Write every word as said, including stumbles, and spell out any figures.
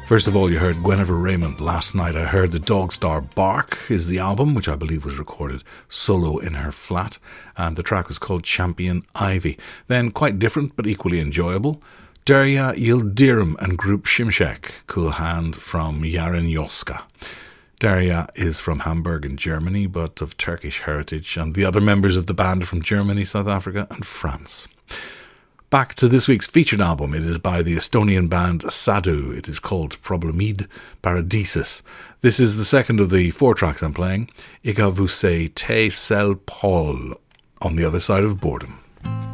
First of all, you heard Guinevere Raymond. Last Night I Heard the Dog Star Bark is the album, which I believe was recorded solo in her flat, and the track was called Champion Ivy. Then, quite different but equally enjoyable, Derya Yildirim and Group Shimshek, Cool Hand from Yaren Yoska. Derya is from Hamburg in Germany, but of Turkish heritage, and the other members of the band are from Germany, South Africa and France. Back to this week's featured album. It is by the Estonian band Sadu. It is called Problemid Paradises. This is the second of the four tracks I'm playing. Igavuse Te Sel Paul, On the Other Side of Boredom.